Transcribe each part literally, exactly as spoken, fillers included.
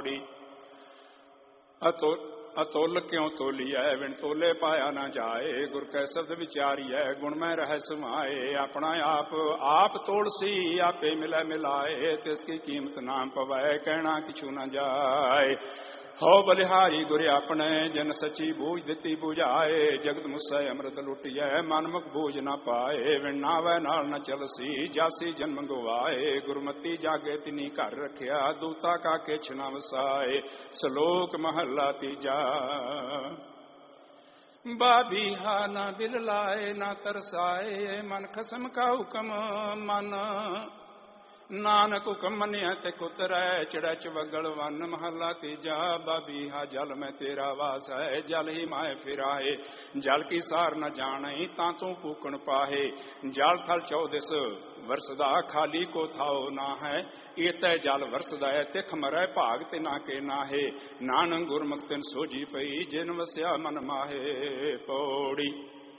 ਪੌੜੀ। ਅਤੋ ਅਤੁੱਲ ਕਿਉ ਤੋਲੀਐ ਵਿਣ ਤੋਲੇ ਪਾਇਆ ਨਾ ਜਾਏ। ਗੁਰ ਕੈ ਸ਼ਬਦ ਵਿਚਾਰੀਐ ਗੁਣ ਮੈਂ ਰਹਿ ਸਮਾਏ। ਆਪਣਾ ਆਪ ਆਪ ਤੋਲਸੀ ਆਪੇ ਮਿਲੈ ਮਿਲਾਏ। ਤਿਸ ਕੀ ਕੀਮਤ ਨਾ ਪਵੈ ਕਹਿਣਾ ਕਿਛੂ ਨਾ ਜਾਏ। ਹੋ ਬਲਿਹਾਰੀ ਗੁਰ ਆਪਣੇ ਜਨ ਸੱਚੀ ਬੂਝ ਦਿੱਤੀ ਬੁਝਾਏ। ਜਗਤ ਮੁਸੈ ਅੰਮ੍ਰਿਤ ਲੁਟਿਐ ਮਨ ਮੁਖ ਬੂਝ ਨਾ ਪਾਏ। ਵਿਣ ਨਾਵੈ ਨਾਲ ਨ ਚਲਸੀ ਜਾਸੀ ਜਨਮ ਗਵਾਏ। ਗੁਰਮਤੀ ਜਾਗੇ ਤਿਨੀ ਘਰ ਰਖਿਆ ਦੂਤਾ ਕਾ ਕਿਛ ਨ ਵਸਾਏ। ਸ਼ਲੋਕ ਮਹੱਲਾ ਤੀਜਾ। ਬਾਬੀਹਾ ਨਾ ਦਿਲ ਲਾਏ ਨਾ ਤਰਸਾਏ। ਮਨ ਖਸਮ ਕਾ ਹੁਕਮ ਮਨ ਨਾਨਕ ਹੁਕਮ ਮੰਨਿਆ ਤੇ ਕੁਤਰੈ ਚੜੈ ਚਵਗਲ ਵਨ। ਮਹੱਲਾ ਤੀਜਾ। ਬਾਬੀਹਾ ਜਲ ਮੈਂ ਤੇਰਾ ਵਾਸ ਹੈ ਜਲ ਹੀ ਮਾਏ ਫਿਰਾਏ। ਜਲ ਕੀ ਸਾਰ ਨ ਜਾਣਈ ਤਾਂ ਤੂੰ ਪੂਕਣ ਪਾਹੇ। ਜਲ ਥਲ ਚੌਦਿਸ ਵਰਸਦਾ ਖਾਲੀ ਕੋ ਥਾਓ ਨਾ ਹੈ। ਏਤੈ ਜਲ ਵਰਸਦਾ ਤਿਖ ਮਰੈ ਭਾਗ ਤੇ ਨਾ ਕੇ ਨਾਹੇ। ਨਾਨਕ ਗੁਰਮੁਖ ਤਿਨ ਸੋਝੀ ਪਈ ਜਿਨ ਵਸਿਆ ਮਨ ਮਾਹੇ। ਪੌੜੀ।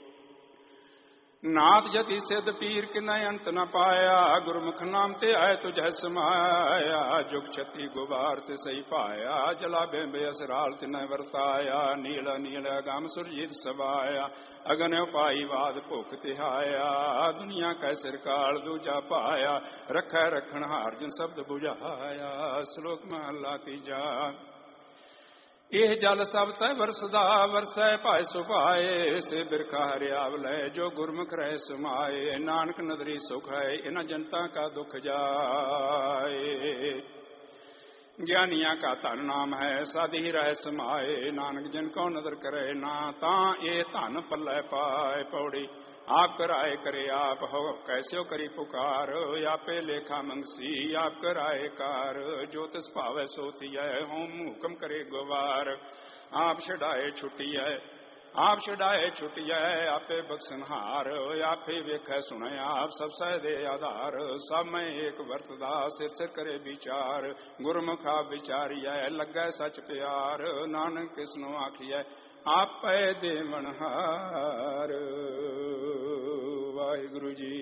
ਨਾਥ ਜਤੀ ਸਿੱਧ ਪੀਰ ਕਿਨੈ ਅੰਤ ਨ ਪਾਇਆ। ਗੁਰਮੁਖ ਨਾਮ ਤੇ ਆਏ ਤੁਝੈ ਸਮਾਇਆ। ਜੁਗ ਛਤੀ ਗੁਬਾਰ ਤੇ ਸਹੀ ਪਾਇਆ। ਜਲਾ ਬੇਂਬੇ ਅਸਰਾਲ ਤਿਨੈ ਵਰਤਾਇਆ। ਨੀਲ ਨੀਲ ਅਗਮ ਸੁਰਜੀਤ ਸਵਾਇਆ। ਅਗਨ ਉਪਾਈ ਬਾਦ ਭੁਖ ਤਿਹਾਇਆ। ਦੁਨੀਆ ਕੈ ਸਿਰ ਕਾਲ ਦੂਜਾ ਪਾਇਆ। ਰੱਖੈ ਰੱਖਣ ਹਾਰ ਜਿਨ ਸ਼ਬਦ ਬੁਝਾਇਆ। ਸ਼ਲੋਕ ਮਹੱਲਾ ਤੀਜਾ। ਇਹ ਜਲ ਸਭ ਤੈ ਵਰਸਦਾ ਵਰਸੈ ਭਾਇ ਸੁਭਾਏ। ਸੇ ਬਿਰਖਾ ਹਰਿਆਵ ਲੈ ਜੋ ਗੁਰਮੁਖ ਰਹਿ ਸਮਾਏ। ਨਾਨਕ ਨਦਰੀ ਸੁਖ ਹੈ ਇਨ ਜਨਤਾ ਕਾ ਦੁਖ ਜਾਏ। ਗਿਆਨੀਆਂ ਕਾ ਧਨ ਨਾਮ ਹੈ ਸਾਧੀ ਰਹਿ ਸਮਾਏ। ਨਾਨਕ ਜਿਨ ਕੋ ਨਦਰ ਕਰੇ ਨਾ ਤਾਂ ਇਹ ਧਨ ਪੱਲੇ ਪਾਏ। ਪੌੜੀ। ਆਪ ਕਰਾਏ ਕਰੇ ਆਪ ਹੋ ਕੈਸਿਓ ਕਰੀ ਪੁਕਾਰ। ਆਪੇ ਲੇਖਾ ਮੰਗਸੀ ਆਪ ਕਰਾਏ ਕਾਰ। ਜੋ ਤਿਸ ਭਾਵੈ ਸੋ ਥੀਐ ਹੋਮ ਹੁਕਮ ਕਰੇ ਗਵਾਰ। ਆਪ ਛਡਾਏ ਛੁਟੀਐ ਆਪ ਛਡਾਏ ਛੁਟੀਐ ਆਪੇ ਬਖਸ਼ਨਹਾਰ। ਆਪੇ ਵੇਖੈ ਸੁਣੈ ਆਪ ਸਭ ਸਹਿ ਦੇ ਆਧਾਰ। ਸਭ ਮੈਂ ਏਕ ਵਰਤਦਾ ਸਿਰ ਸਿਰ ਕਰੇ ਵਿਚਾਰ। ਗੁਰਮੁਖ ਆਪ ਵਿਚਾਰੀਐ ਲੱਗੈ ਸਚ ਪਿਆਰ। ਨਾਨਕ ਕਿਸਨੂੰ ਆਖੀਐ ਆਪੈ ਦੇਵਨਹਾਰ। ਵਾਹਿਗੁਰੂ ਜੀ।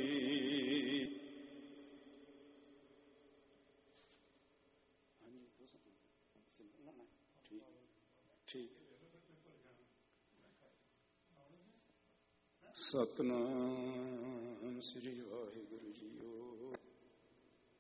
ਸਤਿਨਾਮ ਸ੍ਰੀ ਵਾਹਿਗੁਰੂ ਜੀਓ।